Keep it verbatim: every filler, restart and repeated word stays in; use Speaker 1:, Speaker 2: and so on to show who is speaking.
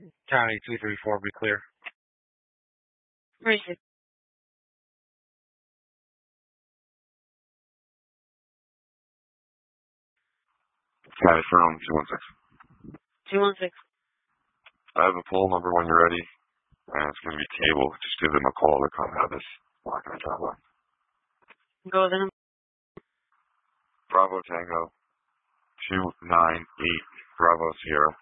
Speaker 1: County two three four, be clear.
Speaker 2: Where is it?
Speaker 3: County Firm two one six.
Speaker 2: two one six.
Speaker 3: I have a poll number when you're ready. And it's going to be Cable. Just give them a call to come have this block on the top line.
Speaker 2: Go then.
Speaker 3: Bravo Tango two nine eight Bravo Sierra.